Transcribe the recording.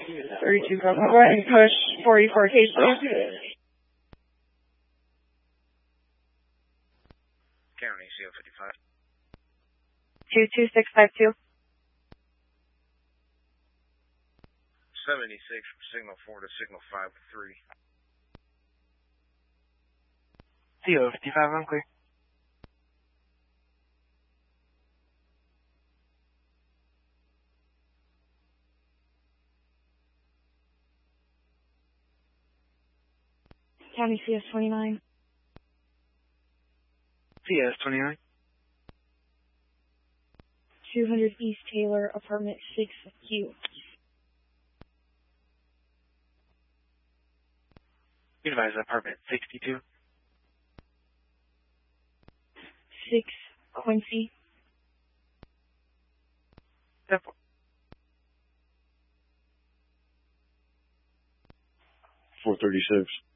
32 Bravo. Go ahead and push 44 case, please. County CO55. 22652. 76 from signal 4 to signal 5 with 3. CO55, I'm clear. County CS29. CS29. 200 East Taylor, apartment 6Q. Advise apartment 62. 6 Quincy. 436.